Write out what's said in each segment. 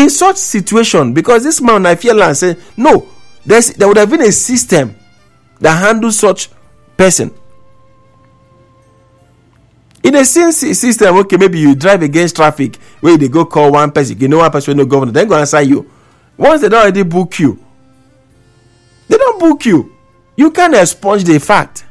In such situation, because this man I feel and say no, there would have been a system that handles such person. In a system, okay, maybe you drive against traffic, where they go call one person, you know one person, no governor, then go answer you. Once they don't already book you, they don't book you. You can't expunge the fact.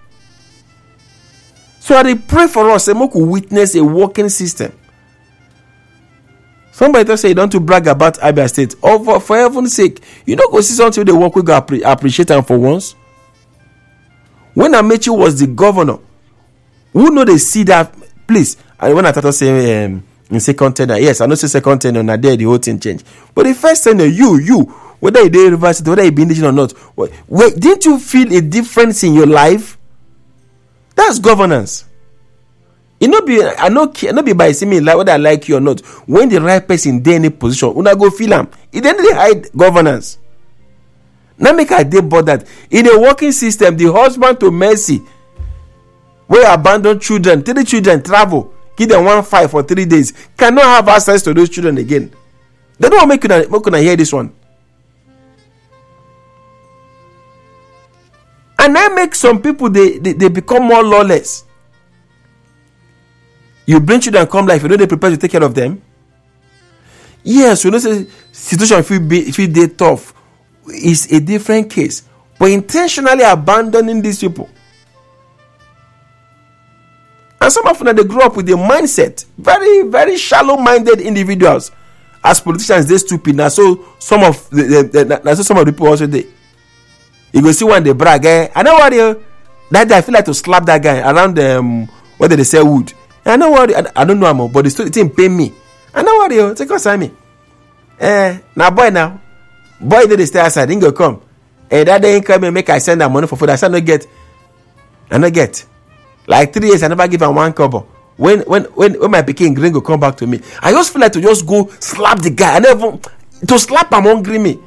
So I pray for us, we could witness a working system. Somebody just say you don't to brag about Abia State. Oh, for heaven's sake, you don't go see something they work, we go appreciate them for once. When Amechi was the governor, who know they see that place? And when I started saying in second tenure, yes, I know say second tenure, now there the whole thing changed. But the first tenure, you, whether you be university, whether you be indigenous or not, wait, didn't you feel a difference in your life? That's governance. It not be I not be by seeing me like whether I like you or not. When the right person there in a position, when I go feel him, it then they hide governance. Now make I dey bothered. In a working system, the husband to mercy, where abandoned children, 3 children travel, give them 1-5 for 3 days, cannot have access to those children again. They don't make you hear this one. And that makes some people they become more lawless. You bring children come life, you know they prepare to take care of them. Yes, you know say situation if it be tough, is a different case. But intentionally abandoning these people. And some of them they grow up with a mindset, very, very shallow-minded individuals. As politicians, they're stupid. Now, so some of the people also they. You go see one they brag. I know what that day I feel like to slap that guy around where they sell wood. I know what I don't know him, but the thing pay me. I know what take us me. Now boy they stay outside. He go come. That day he come and make I send that money for food. I said I not get. Like 3 years, I never give him 1 kobo. When my pikin green go come back to me, I just feel like to just go slap the guy. I never to slap him hungry me.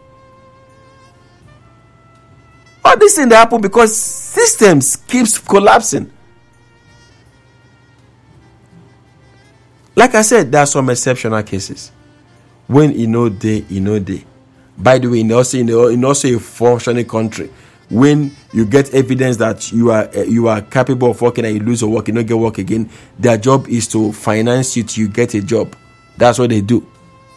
All this thing that happen because systems keeps collapsing. Like I said, there are some exceptional cases when day. By the way, in also a functioning country, when you get evidence that you are capable of working and you lose your work, you don't get work again, their job is to finance you till you get a job. That's what they do.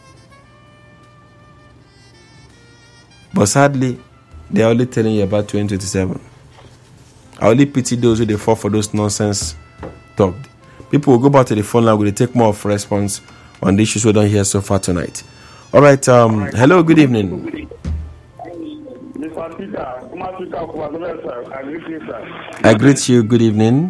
But sadly, they're only telling you about 2027. I only pity those who they fall for those nonsense talk. People will go back to the phone line. Will take more of response on the issues we don't hear so far tonight. All right. Hello. Good evening. I greet you. Good evening.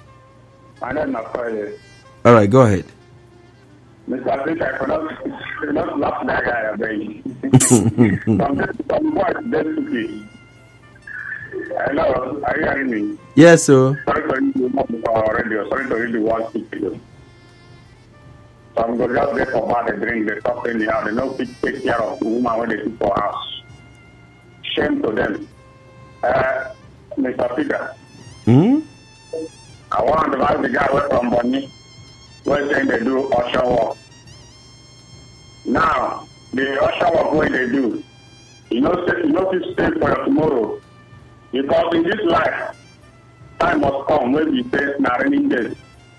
All right. Go ahead. Mr. Peter, I cannot laugh that guy again. Some boys dead stupid. Hello, are you hearing me? Yes, sir. Sorry to read the radio. Sorry to read the one video. Some go just there for bad, they drink, they stop in the house. They don't take care of the woman when they sit for house. Shame to them. Mr. Peter. I want to advise the guy who from Bonny. We're saying they do usher work. Now, the usher work what they do, you know to stay for your tomorrow. Because in this life, time must come when we say raining days.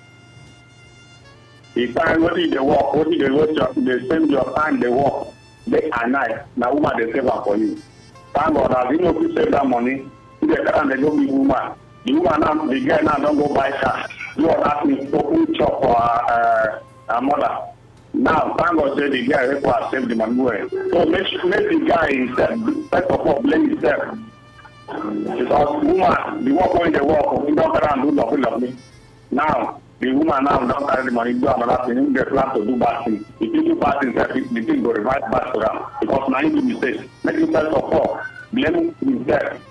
The time what they work, what they work, they spend your time they work day and night. Now woman they save up for you. Thank God that you know to save that money, they go be woman. The woman now, the girl now don't go buy car. You are asking to open shop for her mother. Now, thank God say the guy requires save the money. So make the guy himself, first of all, blame himself. Because woman, the work when they work, we don't carry and do lovely. Now, the woman now don't carry the money, do another thing, they plan to do bad things. If you do bad things, the thing will revise back to them. Because now you do mistakes. Make him first of all, blame himself.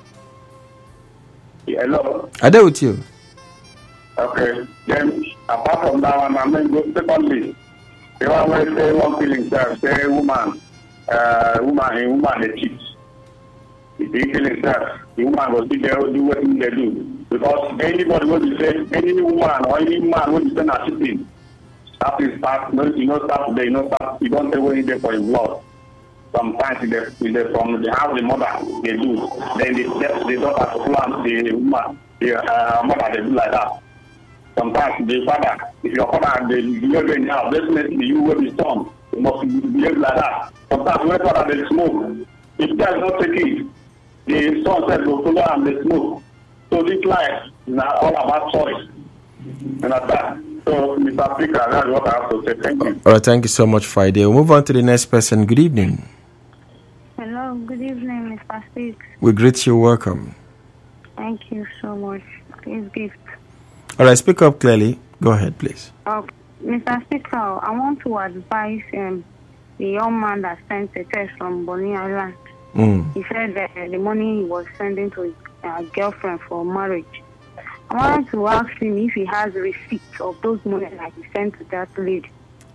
Hello? I there with you. Okay. Then, apart from that one, I'm going to go secondly. The one where say one feeling self, say woman, they cheat. If they kill himself, the woman will be there, do what they do. Because anybody will say, any woman or any man will be saying cheating. That is start. No, you know, start today. You know, start. You don't say when you there for your blood. Sometimes if they from the house the mother they do, then they daughter to plant the woman, the mother they do like that. Sometimes the father, if your father they behave in the house, definitely you will be son. You must behave like that. Sometimes when father they smoke, if they not take it, the son said go follow and they smoke. So this life is all about choice. And that's that. So Mr. Speaker, that's what I have to say. Thank you. All right, thank you so much, Friday. We'll move on to the next person. Good evening. Hello, good evening, Mr. Speak. We greet you. Welcome. Thank you so much. Please gift. All right, speak up clearly. Go ahead, please. Mr. Speaker, I want to advise the young man that sent a text from Bonny Island. He said that the money he was sending to his girlfriend for marriage. I wanted to ask him if he has receipts of those money that he sent to that lady.